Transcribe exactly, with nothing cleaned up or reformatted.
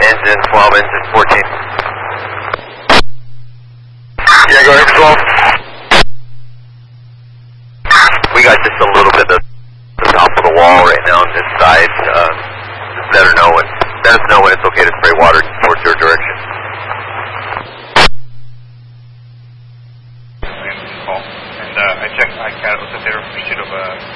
Engine twelve, engine fourteen. Yeah, go ahead, twelve. We got just a little bit of the top of the wall right now on this side. Uh, just let her know when, let us know when it's okay to spray water towards your direction. And uh, I checked, I can also there a pursuit of a